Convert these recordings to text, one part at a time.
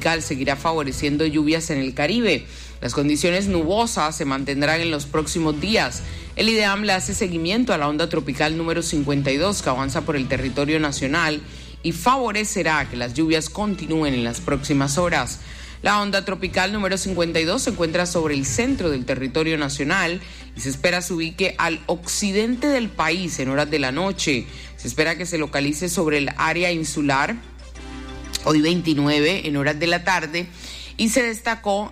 tropical seguirá favoreciendo lluvias en el Caribe. Las condiciones nubosas se mantendrán en los próximos días. El IDEAM le hace seguimiento a la onda tropical número 52 que avanza por el territorio nacional y favorecerá que las lluvias continúen en las próximas horas. La onda tropical número 52 se encuentra sobre el centro del territorio nacional y se espera se ubique al occidente del país en horas de la noche. Se espera que se localice sobre el área insular hoy 29 en horas de la tarde y se destacó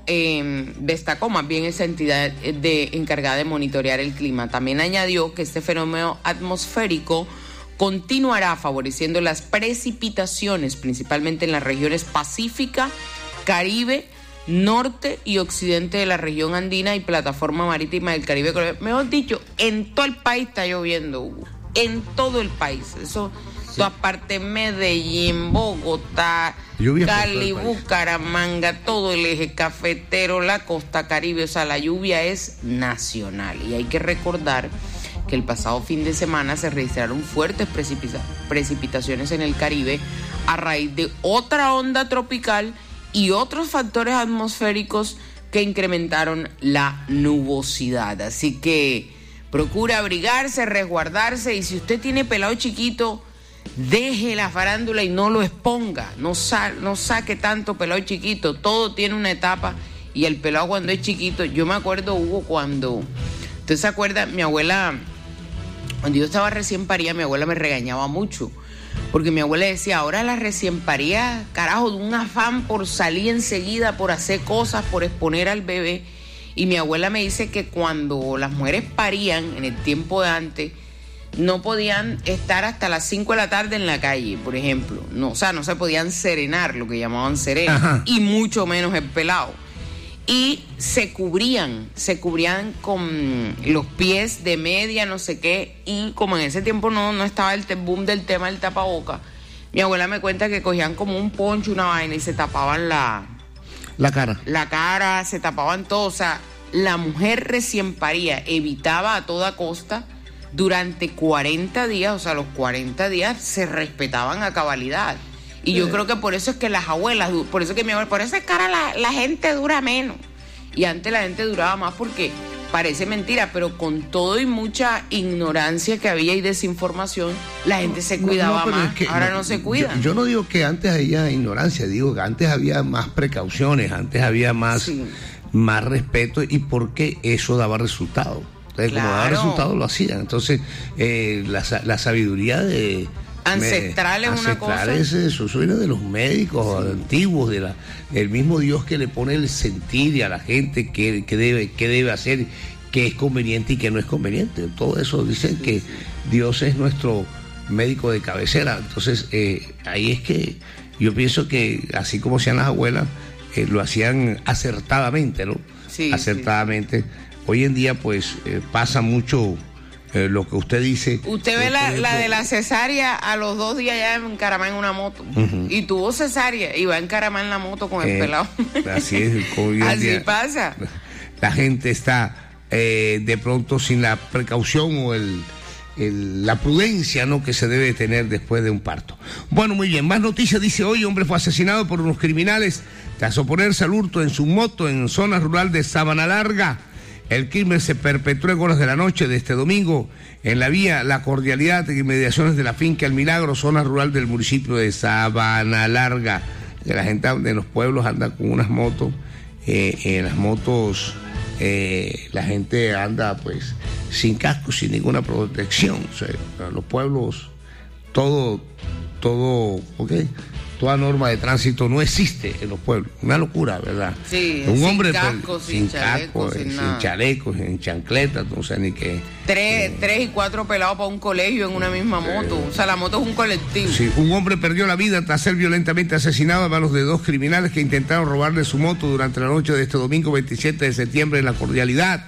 más bien esa entidad encargada de monitorear el clima. También añadió que este fenómeno atmosférico continuará favoreciendo las precipitaciones, principalmente en las regiones pacífica, Caribe, norte y occidente de la región andina y plataforma marítima del Caribe. Mejor dicho, en todo el país está lloviendo, Hugo. En todo el país. Eso, sí. Toda parte, Medellín, Bogotá, lluvia Cali, Bucaramanga, todo el eje cafetero, la costa Caribe. O sea, la lluvia es nacional. Y hay que recordar que el pasado fin de semana se registraron fuertes precipitaciones en el Caribe a raíz de otra onda tropical y otros factores atmosféricos que incrementaron la nubosidad. Así que procura abrigarse, resguardarse, y si usted tiene pelado chiquito, deje la farándula y no lo exponga. No saque tanto pelado chiquito. Todo tiene una etapa, y el pelado cuando es chiquito, yo me acuerdo, Hugo, ¿usted se acuerda? Mi abuela, cuando yo estaba recién parida, mi abuela me regañaba mucho. Porque mi abuela decía, ahora la recién paría, carajo, de un afán por salir enseguida, por hacer cosas, por exponer al bebé. Y mi abuela me dice que cuando las mujeres parían, en el tiempo de antes, no podían estar hasta las 5 de la tarde en la calle, por ejemplo. No, o sea, no se podían serenar, lo que llamaban serena. Ajá. Y mucho menos el pelado. Y se cubrían con los pies de media, no sé qué, y como en ese tiempo no estaba el boom del tema del tapaboca, mi abuela me cuenta que cogían como un poncho, una vaina, y se tapaban la cara, se tapaban todo. O sea, la mujer recién paría evitaba a toda costa durante 40 días, o sea, los 40 días se respetaban a cabalidad. Y yo creo que por eso es que las abuelas, por eso es que mi abuela, por esa cara la gente dura menos. Y antes la gente duraba más porque parece mentira, pero con todo y mucha ignorancia que había y desinformación, la gente se cuidaba más. Es que ahora no se cuida. Yo no digo que antes había ignorancia, digo que antes había más precauciones, antes había más respeto, y porque eso daba resultado. Entonces, claro, como daba resultado, lo hacían. Entonces, la sabiduría de ancestrales, una cosa. Eso viene de los médicos antiguos, del mismo Dios que le pone el sentir a la gente qué debe hacer, qué es conveniente y qué no es conveniente. Todo eso dicen que Dios es nuestro médico de cabecera. Entonces, ahí es que yo pienso que así como hacían las abuelas, lo hacían acertadamente, ¿no? Sí, acertadamente. Sí. Hoy en día, pues, pasa mucho lo que usted dice. Usted ve la de la cesárea a los 2 días ya encaramada en una moto. Uh-huh. Y tuvo cesárea y va encaramada en la moto con el pelado. Así es. Así pasa. La gente está de pronto sin la precaución o la prudencia, ¿no?, que se debe tener después de un parto. Bueno, muy bien. Más noticias. Dice: hoy hombre fue asesinado por unos criminales tras oponerse al hurto en su moto en zona rural de Sabana Larga. El crimen se perpetró en horas de la noche de este domingo en la vía La Cordialidad, en inmediaciones de la finca El Milagro, zona rural del municipio de Sabana Larga. La gente de los pueblos anda con unas motos, en las motos la gente anda pues sin casco, sin ninguna protección. O sea, los pueblos, todo, ¿okay? Toda norma de tránsito no existe en los pueblos. Una locura, ¿verdad? Sí, un hombre sin chaleco, sin chalecos, en chancletas, no sé ni qué. 3 y 4 pelados para un colegio en una misma moto. O sea, la moto es un colectivo. Sí, un hombre perdió la vida tras ser violentamente asesinado a manos de 2 criminales que intentaron robarle su moto durante la noche de este domingo 27 de septiembre en La Cordialidad.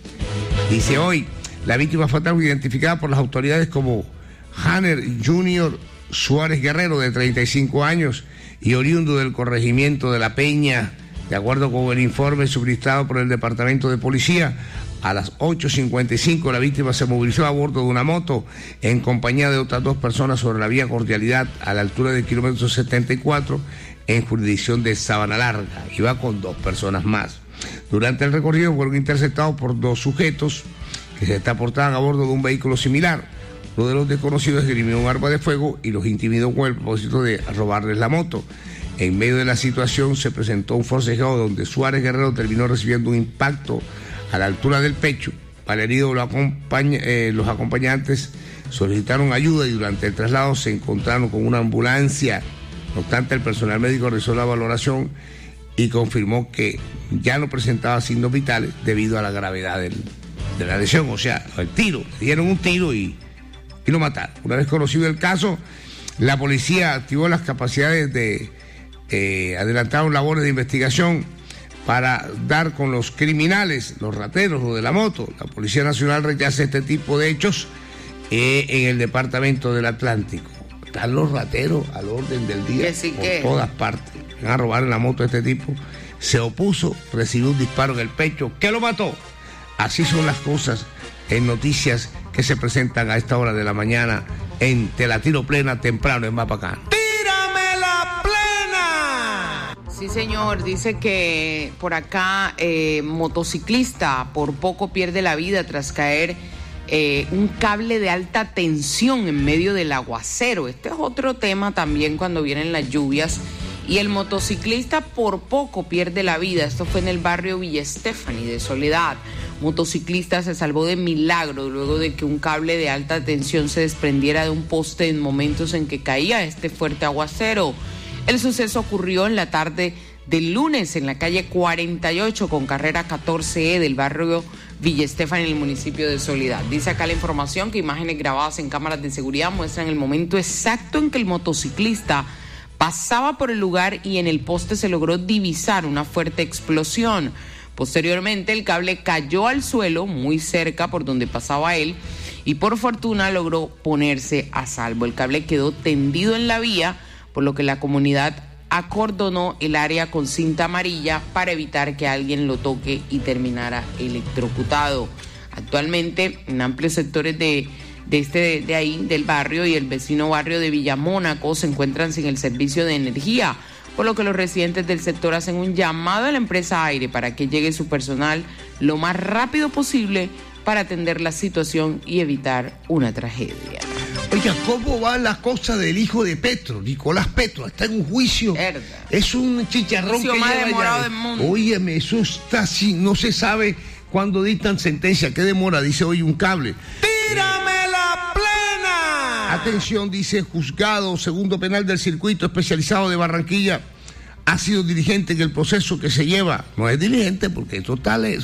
Dice hoy, la víctima fatal fue identificada por las autoridades como Hanner Jr. Suárez Guerrero, de 35 años y oriundo del corregimiento de La Peña. De acuerdo con el informe suministrado por el Departamento de Policía, a las 8:55 la víctima se movilizó a bordo de una moto en compañía de otras 2 personas sobre la vía Cordialidad a la altura del kilómetro 74 en jurisdicción de Sabana Larga. Iba con 2 personas más. Durante el recorrido fueron interceptados por 2 sujetos que se transportaban a bordo de un vehículo similar. Uno de los desconocidos esgrimió un arma de fuego y los intimidó con el propósito de robarles la moto. En medio de la situación se presentó un forcejeo donde Suárez Guerrero terminó recibiendo un impacto a la altura del pecho. Malherido, los acompañantes solicitaron ayuda y durante el traslado se encontraron con una ambulancia. No obstante, el personal médico realizó la valoración y confirmó que ya no presentaba signos vitales debido a la gravedad de la lesión, o sea, el tiro. Le dieron un tiro y lo mataron. Una vez conocido el caso, la policía activó las capacidades adelantaron labores de investigación para dar con los criminales, los rateros, los de la moto. La Policía Nacional rechaza este tipo de hechos en el departamento del Atlántico. Están los rateros al orden del día por todas partes. Van a robar en la moto a este tipo. Se opuso, recibió un disparo en el pecho, que lo mató. Así son las cosas en noticias que se presentan a esta hora de la mañana en Te la tiro plena, temprano en Mapacán. ¡Tírame la plena! Sí, señor, dice que por acá motociclista por poco pierde la vida tras caer un cable de alta tensión en medio del aguacero. Este es otro tema también cuando vienen las lluvias. Y el motociclista por poco pierde la vida. Esto fue en el barrio Villa Stephanie de Soledad. Motociclista se salvó de milagro luego de que un cable de alta tensión se desprendiera de un poste en momentos en que caía este fuerte aguacero. El suceso ocurrió en la tarde del lunes en la calle 48 con carrera 14E del barrio Villa Stephanie en el municipio de Soledad. Dice acá la información que imágenes grabadas en cámaras de seguridad muestran el momento exacto en que el motociclista pasaba por el lugar y en el poste se logró divisar una fuerte explosión. Posteriormente el cable cayó al suelo muy cerca por donde pasaba él y por fortuna logró ponerse a salvo. El cable quedó tendido en la vía, por lo que la comunidad acordonó el área con cinta amarilla para evitar que alguien lo toque y terminara electrocutado. Actualmente en amplios sectores de ahí del barrio y el vecino barrio de Villamónaco se encuentran sin el servicio de energía, por lo que los residentes del sector hacen un llamado a la empresa Aire para que llegue su personal lo más rápido posible para atender la situación y evitar una tragedia. Oiga, ¿cómo va la cosa del hijo de Petro, Nicolás Petro? Está en un juicio. Verdad. Es un chicharrón que más demorado del mundo. Óyeme, eso está así, no se sabe cuándo dictan sentencia. ¿Qué demora? Dice hoy un cable. ¡Tírame la plena! Atención, dice juzgado segundo penal del circuito especializado de Barranquilla. Ha sido dirigente en el proceso que se lleva. No es dirigente porque eso está más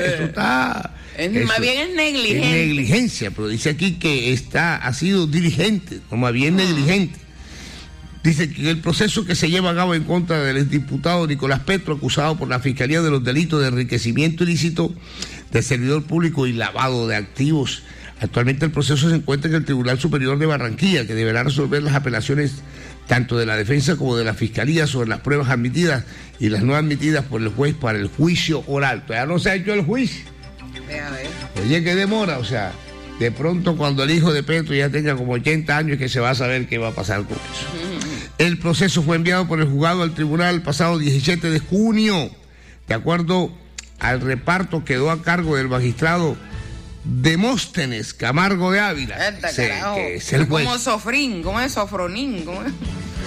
bien es negligente. Es negligencia, pero dice aquí que ha sido dirigente, no más bien negligente. Dice que el proceso que se lleva a cabo en contra del diputado Nicolás Petro, acusado por la Fiscalía de los delitos de enriquecimiento ilícito de servidor público y lavado de activos. Actualmente el proceso se encuentra en el Tribunal Superior de Barranquilla, que deberá resolver las apelaciones tanto de la defensa como de la Fiscalía sobre las pruebas admitidas y las no admitidas por el juez para el juicio oral. Todavía no se ha hecho el juicio. Oye, ¿qué demora? O sea, de pronto cuando el hijo de Petro ya tenga como 80 años que se va a saber qué va a pasar con eso. El proceso fue enviado por el juzgado al tribunal el pasado 17 de junio. De acuerdo al reparto, quedó a cargo del magistrado Demóstenes Camargo de Ávila. Que es el juez. Como Sofrín, como es Sofronín, como es.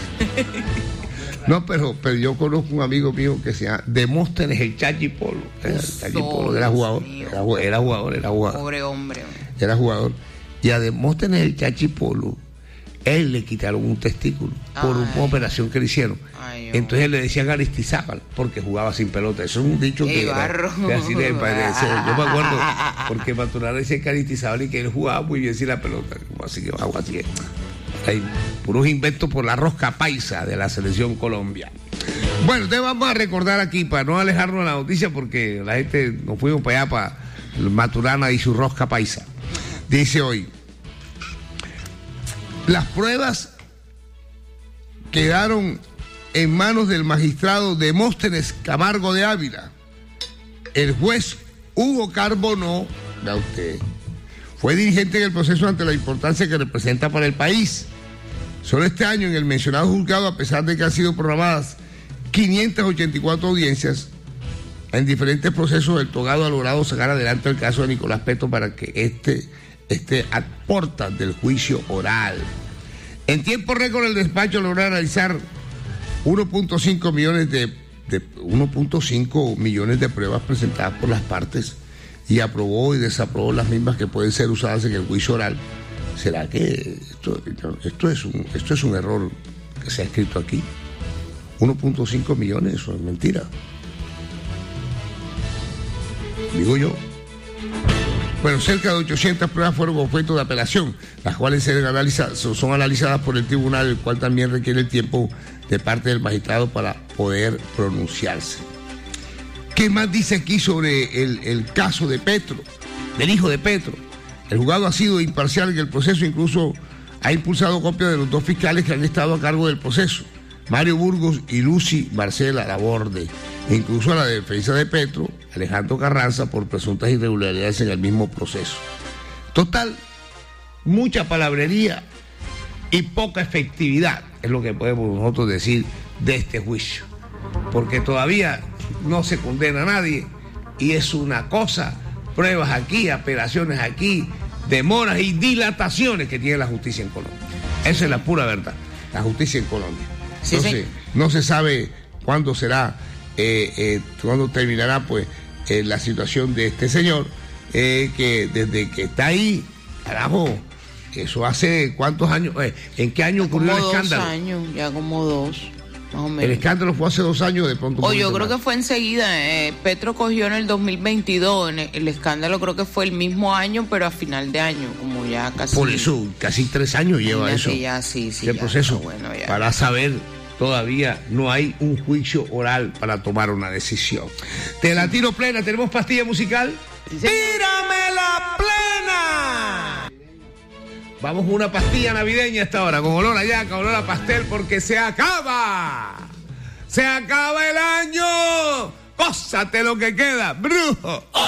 No, pero yo conozco un amigo mío que se llama Demóstenes el Chachipolo. El Chachipolo era jugador. Era jugador. Pobre hombre. Era jugador. Y a Demóstenes el Chachipolo, él le quitaron un testículo por una operación que le hicieron. Entonces le decían Aristizábal porque jugaba sin pelota. Eso es un dicho que así yo me acuerdo porque Maturana decía que Aristizábal y que él jugaba muy bien sin la pelota. Así que algo así. Hay puros inventos por la rosca paisa de la selección Colombia. Bueno, te vamos a recordar aquí para no alejarnos de la noticia porque la gente nos fuimos para allá para Maturana y su rosca paisa. Dice hoy: las pruebas quedaron en manos del magistrado Demóstenes Camargo de Ávila. El juez Hugo Carbonó, vea usted, fue dirigente en el proceso ante la importancia que representa para el país. Solo este año en el mencionado juzgado, a pesar de que han sido programadas 584 audiencias en diferentes procesos, el togado ha logrado sacar adelante el caso de Nicolás Petro para que esté a puertas del juicio oral. En tiempo récord, el despacho logró analizar 1.5 millones de pruebas presentadas por las partes y aprobó y desaprobó las mismas que pueden ser usadas en el juicio oral. ¿Será que esto es un error que se ha escrito aquí? 1.5 millones, eso es mentira. Digo yo. Bueno, cerca de 800 pruebas fueron objeto de apelación, las cuales son analizadas por el tribunal, el cual también requiere el tiempo de parte del magistrado para poder pronunciarse. ¿Qué más dice aquí sobre el caso de Petro, del hijo de Petro? El juzgado ha sido imparcial en el proceso, incluso ha impulsado copias de los dos fiscales que han estado a cargo del proceso, Mario Burgos y Lucy Marcela Laborde, e incluso a la defensa de Petro, Alejandro Carranza, por presuntas irregularidades en el mismo proceso. Total, mucha palabrería y poca efectividad es lo que podemos nosotros decir de este juicio, porque todavía no se condena a nadie y es una cosa, pruebas aquí, apelaciones aquí, demoras y dilataciones que tiene la justicia en Colombia. Esa es la pura verdad, la justicia en Colombia. Entonces, sí. No se sabe cuándo será, cuándo terminará pues la situación de este señor, que desde que está ahí, carajo, eso hace ¿cuántos años? ¿En qué año ocurrió el escándalo? 2 años, ya como 2, más o menos. El escándalo fue hace 2 años, de pronto. Yo creo que fue enseguida. Petro cogió en el 2022, el escándalo creo que fue el mismo año, pero a final de año, como ya casi. Por eso, casi 3 años lleva eso. Ya, sí, el ya, proceso, bueno, ya. Para saber. Todavía no hay un juicio oral para tomar una decisión. Te la tiro plena. ¿Tenemos pastilla musical? Sí, ¡tírame la plena! Vamos con una pastilla navideña a esta hora, con olor a yaca, olor a pastel, porque se acaba. ¡Se acaba el año! ¡Gózate lo que queda, brujo!